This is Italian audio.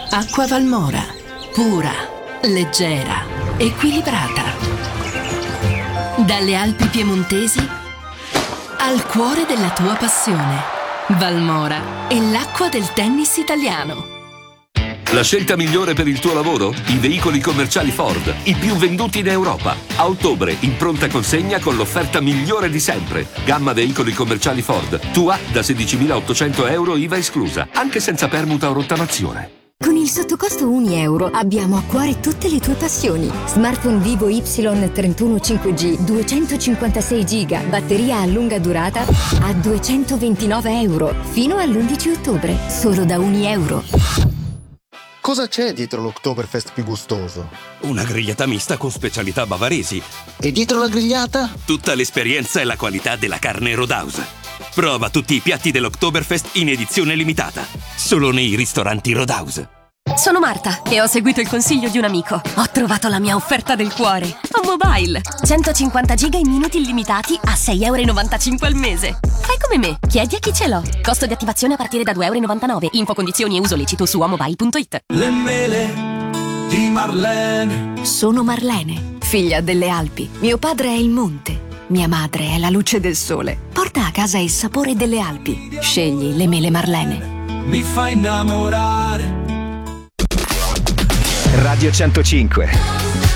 Acqua Valmora, pura, leggera, equilibrata. Dalle Alpi piemontesi al cuore della tua passione. Valmora è l'acqua del tennis italiano. La scelta migliore per il tuo lavoro? I veicoli commerciali Ford, i più venduti in Europa. A ottobre, in pronta consegna con l'offerta migliore di sempre. Gamma veicoli commerciali Ford, tua da 16.800 euro IVA esclusa, anche senza permuta o rottamazione. Con il sottocosto €1 abbiamo a cuore tutte le tue passioni. Smartphone Vivo Y31 5G, 256 GB, batteria a lunga durata a €229, fino all'11 ottobre, solo da €1. Cosa c'è dietro l'Oktoberfest più gustoso? Una grigliata mista con specialità bavaresi. E dietro la grigliata? Tutta l'esperienza e la qualità della carne Rodaus. Prova tutti i piatti dell'Oktoberfest in edizione limitata. Solo nei ristoranti Rodaus. Sono Marta e ho seguito il consiglio di un amico. Ho trovato la mia offerta del cuore. A Mobile. 150 giga in minuti illimitati a €6,95 al mese. Fai come me. Chiedi a chi ce l'ho. Costo di attivazione a partire da €2,99. Info, condizioni e uso lecito su amobile.it. Le mele di Marlene. Sono Marlene, figlia delle Alpi. Mio padre è il monte. Mia madre è la luce del sole. Porta a casa il sapore delle Alpi. Scegli le mele Marlene. Mi fa innamorare. Radio 105.